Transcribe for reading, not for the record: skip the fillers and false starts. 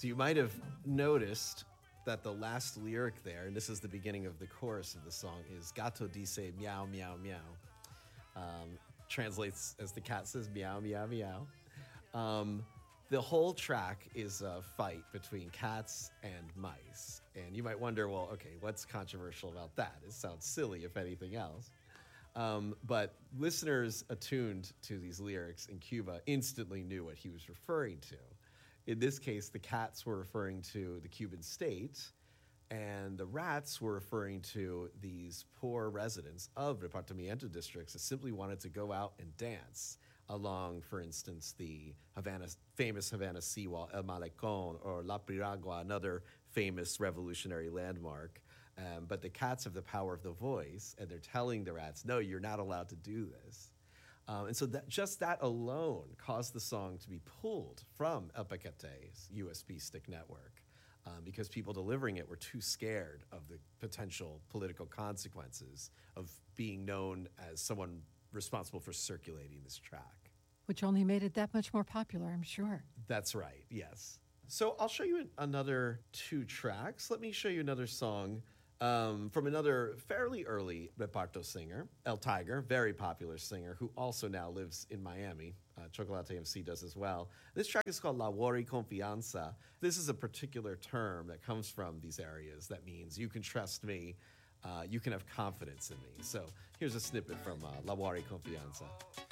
So you might have noticed that the last lyric there, and this is the beginning of the chorus of the song, is Gato dice meow, meow, meow. Translates as the cat says meow, meow, meow. The whole track is a fight between cats and mice. And you might wonder, well, okay, what's controversial about that? It sounds silly, if anything else. But listeners attuned to these lyrics in Cuba instantly knew what he was referring to. In this case, the cats were referring to the Cuban state, and the rats were referring to these poor residents of Repartimiento districts that simply wanted to go out and dance along, for instance, the famous Havana seawall, El Malecón, or La Piragua, another famous revolutionary landmark. But the cats have the power of the voice, and they're telling the rats, no, you're not allowed to do this. And so that alone caused the song to be pulled from El Paquete's USB stick network. Because people delivering it were too scared of the potential political consequences of being known as someone responsible for circulating this track. Which only made it that much more popular, I'm sure. That's right, yes. So I'll show you another 2 tracks. Let me show you another song from another fairly early reparto singer, El Tiger, very popular singer, who also now lives in Miami. Chocolate MC does as well. This track is called Labor y Confianza. This is a particular term that comes from these areas that means you can trust me, you can have confidence in me. So here's a snippet from Labor y Confianza.